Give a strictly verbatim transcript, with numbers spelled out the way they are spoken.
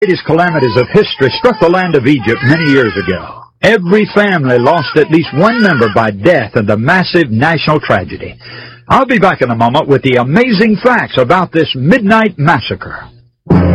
greatest calamities of history struck the land of Egypt many years ago. Every family lost at least one member by death in the massive national tragedy. I'll be back in a moment with the amazing facts about this midnight massacre.